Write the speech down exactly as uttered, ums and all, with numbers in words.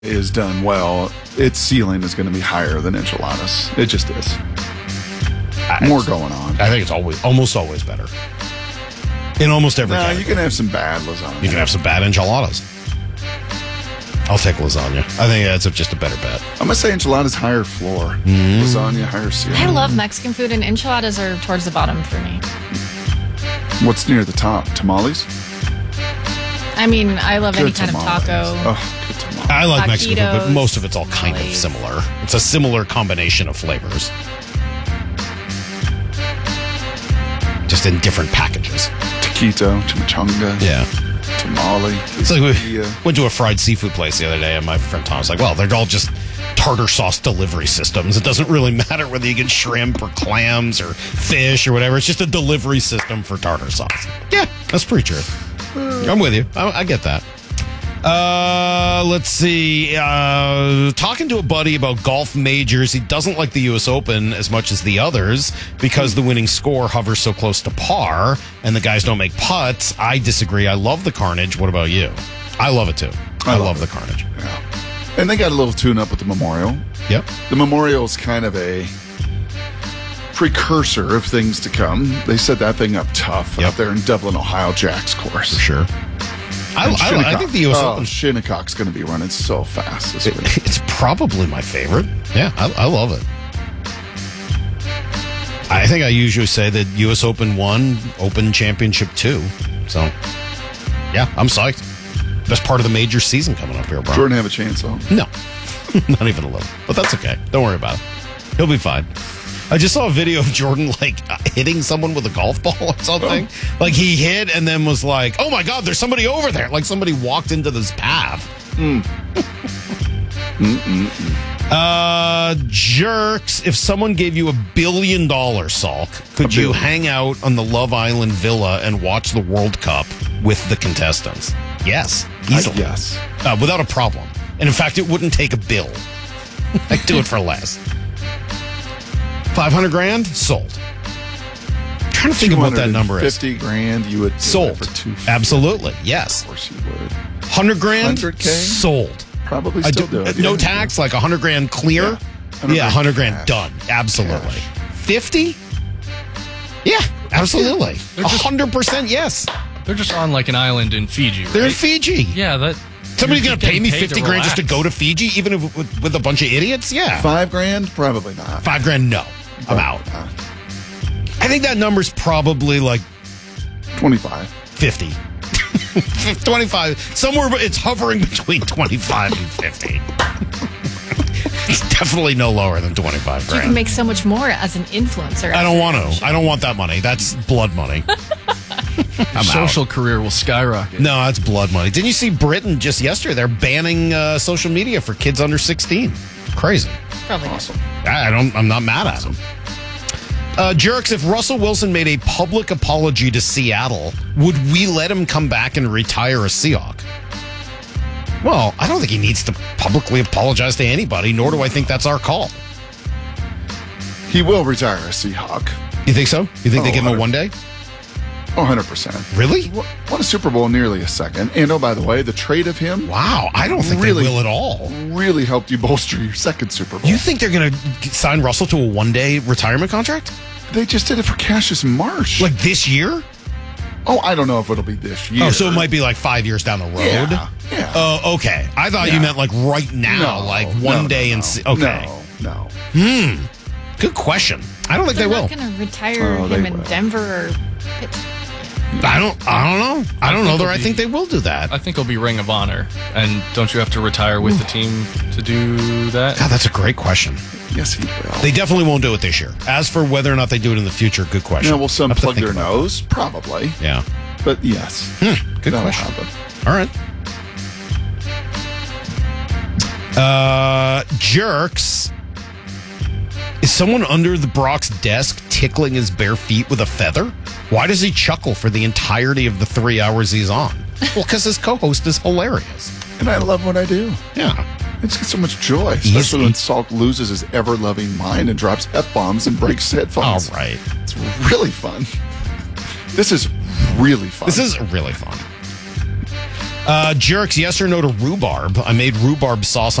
is done well, its ceiling is going to be higher than enchiladas. It just is. More going on. I think it's always, almost always better. In almost every No, category. you can have some bad lasagna. You can have some bad enchiladas. I'll take lasagna. I think that's just a better bet. I'm going to say enchiladas higher floor. Mm. Lasagna higher ceiling. I love Mexican food, and enchiladas are towards the bottom for me. What's near the top? Tamales? I mean, I love Good any kind tamales. of taco. Oh, good tamales. I like Mexican food, but Taquitos, most of it's all kind of tamales. similar. It's a similar combination of flavors. Just in different packages. Taquito, chimichanga, Yeah. tamale. It's like we quesadilla. went to a fried seafood place the other day, and my friend Tom was like, well, they're all just tartar sauce delivery systems. It doesn't really matter whether you get shrimp or clams or fish or whatever. It's just a delivery system for tartar sauce. Yeah, that's pretty true. I'm with you. I, I get that. Uh, let's see. Uh, talking to a buddy about golf majors, he doesn't like the U S Open as much as the others because the winning score hovers so close to par and the guys don't make putts. I disagree. I love the carnage. What about you? I love it too. I, I love, love the it. carnage. Yeah. And they got a little tune up with the Memorial. Yep. The Memorial is kind of a precursor of things to come. They set that thing up tough Yep. out there in Dublin, Ohio, Jack's course. For sure. I, And I, I Shinnecock. think the U S oh, Open, Shinnecock's going to be running so fast this it- week. it's probably my favorite. Yeah, I, I love it. I think I usually say that U S Open one, Open Championship two. So, yeah, I'm psyched. Best part of the major season coming up here, bro. Jordan have a chance, though. No, not even a little. But that's okay. Don't worry about it. He'll be fine. I just saw a video of Jordan like uh, hitting someone with a golf ball or something. Oh. Like he hit and then was like, "Oh my God, there's somebody over there!" Like somebody walked into this path. uh, jerks! If someone gave you a billion dollars, Salk, could A you billion. hang out on the Love Island villa and watch the World Cup with the contestants? Yes, easily. yes. Uh, without a problem. And in fact, it wouldn't take a bill. I'd do it for less. five hundred grand? Sold. I'm trying to think of what that number is. fifty grand, you would do Sold. it for two. Absolutely. Yes. Of course you would. one hundred grand? one hundred K? Sold. Probably I still do, do it. no yeah. tax, like one hundred grand clear? Yeah. one hundred Yeah, one hundred grand cash. done. Absolutely. Cash. fifty? Yeah, absolutely. They're just- one hundred percent yes. They're just on like an island in Fiji, right? They're in Fiji. Yeah, that. Somebody's you're going just to pay getting me paid fifty grand just to relax. go to Fiji, even if, with, with a bunch of idiots? Yeah. Five grand? Probably not. Five grand, no. I'm out. Uh, I think that number's probably like twenty-five. fifty. twenty-five. Somewhere, but it's hovering between twenty-five and fifty. It's definitely no lower than twenty-five You can grand. make so much more as an influencer. I don't want to. I don't want that money. That's blood money. I'm Social out. career will skyrocket. No, that's blood money. Didn't you see Britain just yesterday? They're banning uh, social media for kids under sixteen. Crazy. Probably. Awesome. I I don't. I'm not mad at them. Uh, Jerks, if Russell Wilson made a public apology to Seattle, would we let him come back and retire a Seahawk? Well, I don't think he needs to publicly apologize to anybody, nor do I think that's our call. He will retire a Seahawk. You think so? You think they Oh, give him a one one day? Oh, one hundred percent. Really? Won won a Super Bowl nearly a second. And oh, by the way, the trade of him Wow, I don't think Really? they will at all. really helped you bolster your second Super Bowl. You think they're going to sign Russell to a one day retirement contract? They just did it for Cassius Marsh. Like this year? oh, I don't know if it'll be this year. Oh, so it might be like five years down the road? Yeah. yeah. Oh, okay. I thought you Yeah. meant like right now, No, like no, one no, day no, and se- okay. No, no. Good question. I don't think they They're will. not going to retire Oh, they him in will. Denver or Pitt. I don't. I don't know. I don't know. think Though it'll I be- think they will do that. I think it'll be Ring of Honor. And don't you have to retire with the team to do that? God, that's a great question. Yes, he will. They definitely won't do it this year. As for whether or not they do it in the future, good question. Now, will some I'll have to plug think their about nose? Probably. that. Yeah. But yes. Good that'll question. happen. All right. Uh, jerks. Is someone under the Brock's desk tickling his bare feet with a feather? Why does he chuckle for the entirety of the three hours he's on? Well, because his co-host is hilarious. And I love what I do. Yeah. I just get so much joy, especially when Salk loses his ever-loving mind and drops F-bombs and breaks All headphones. right. It's really fun. This is really fun. This is really fun. Uh, jerks, yes or no to rhubarb? I made rhubarb sauce